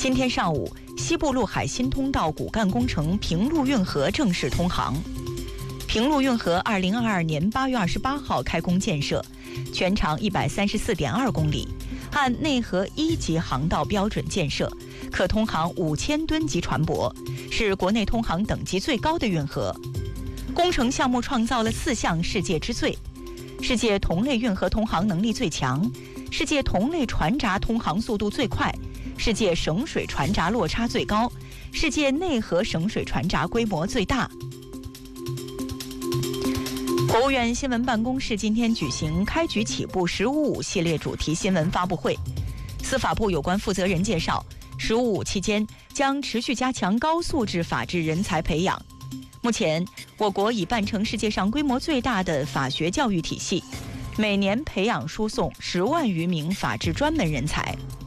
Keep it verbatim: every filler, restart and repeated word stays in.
今天上午，西部陆海新通道骨干工程平陆运河正式通航。平陆运河二零二二年八月二十八号开工建设，全长一百三十四点二公里，按内河一级航道标准建设，可通航五千吨级船舶，是国内通航等级最高的运河。工程项目创造了四项世界之最：世界同类运河通航能力最强，世界同类船闸通航速度最快，世界省水船闸落差最高，世界内河省水船闸规模最大。国务院新闻办公室今天举行开局起步“十五五”系列主题新闻发布会。司法部有关负责人介绍，“十五五”期间将持续加强高素质法治人才培养。目前，我国已办成世界上规模最大的法学教育体系，每年培养输送十万余名法治专门人才。